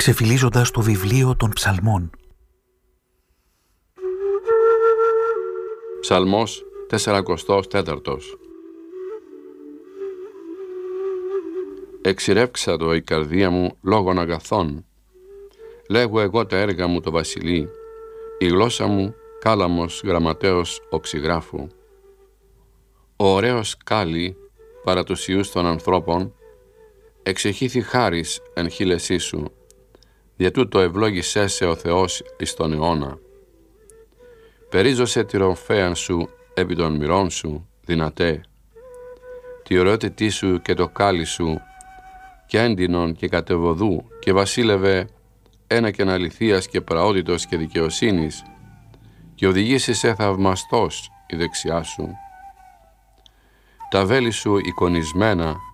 ξεφυλίζοντας το βιβλίο των ψαλμών. Ψαλμός 44. Εξηρεύξατο η καρδία μου λόγων αγαθών. Λέγω εγώ τα έργα μου το βασιλεί, η γλώσσα μου κάλαμος γραμματέως οξυγράφου. Ο ωραίος κάλλη παρά τους ιούς των ανθρώπων, εξεχήθη χάρις εν χείλεσή σου, δια τούτο ευλόγησέ σε ο Θεός εις τον αιώνα. Περίζωσε τη ρομφέαν σου επί των μυρών σου, δυνατέ, τη ωραιότητή σου και το κάλλη σου, και έντινον και κατεβοδού, και βασίλευε ένα και αληθείας και πραότητος και δικαιοσύνης, και οδηγήσεις σε θαυμαστός η δεξιά σου. Τα βέλη σου εικονισμένα